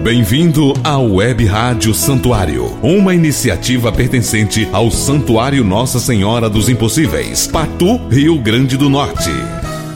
Bem-vindo à Web Rádio Santuário, uma iniciativa pertencente ao Santuário Nossa Senhora dos Impossíveis, Patu, Rio Grande do Norte.